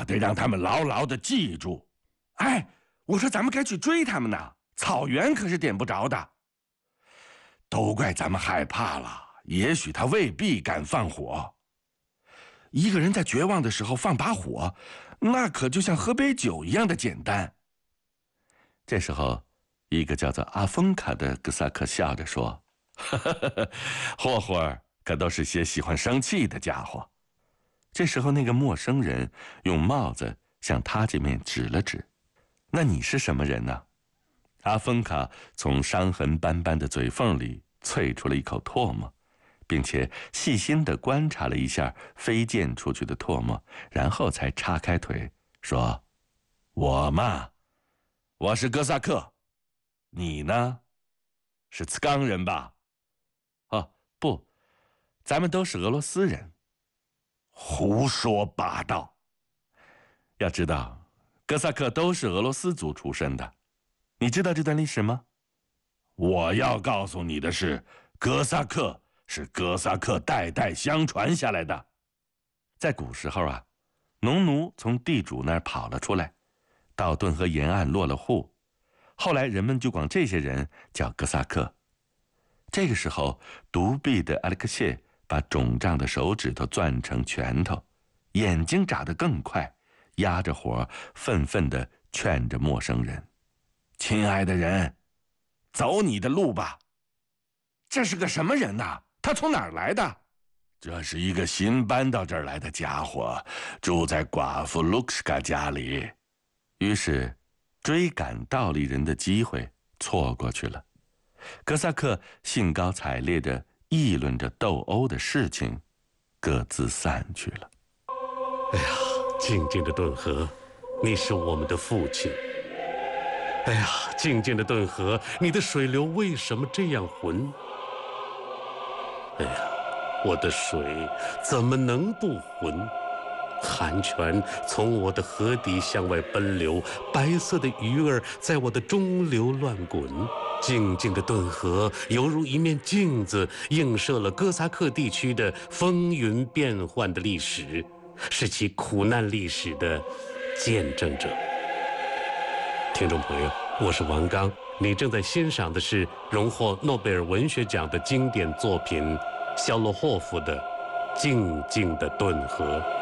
我得让他们牢牢地记住。哎，我说咱们该去追他们呢，草原可是点不着的。都怪咱们害怕了，也许他未必敢放火。一个人在绝望的时候放把火，那可就像喝杯酒一样的简单。这时候，一个叫做阿峰卡的哥萨克笑着说：“霍霍儿可都是些喜欢生气的家伙。”这时候，那个陌生人用帽子向他这面指了指：“那你是什么人呢？”阿峰卡从伤痕斑斑的嘴缝里啐出了一口唾沫，并且细心地观察了一下飞溅出去的唾沫，然后才叉开腿说：“我嘛，我是哥萨克。你呢？是茨冈人吧？”“哦，不，咱们都是俄罗斯人。”“胡说八道！要知道，哥萨克都是俄罗斯族出身的。你知道这段历史吗？”“我要告诉你的是，哥萨克是哥萨克代代相传下来的。在古时候啊，农奴从地主那儿跑了出来，到顿河沿岸落了户，后来人们就管这些人叫哥萨克。这个时候，独臂的阿列克谢把肿胀的手指头攥成拳头，眼睛眨得更快，压着火愤愤地劝着陌生人：“亲爱的人，走你的路吧。”“这是个什么人呐？他从哪儿来的？”“这是一个新搬到这儿来的家伙，住在寡妇卢克斯卡家里。”于是追赶倒立人的机会错过去了。哥萨克兴高采烈地议论着斗殴的事情，各自散去了。 哎呀，静静的顿河，你是我们的父亲。哎呀，静静的顿河，你的水流为什么这样浑？哎呀，我的水怎么能不浑？寒泉从我的河底向外奔流，白色的鱼儿在我的中流乱滚。静静的顿河犹如一面镜子，映射了哥萨克地区的风云变幻的历史，是其苦难历史的见证者。听众朋友，我是王刚，你正在欣赏的是荣获诺贝尔文学奖的经典作品肖洛霍夫的《静静的顿河》。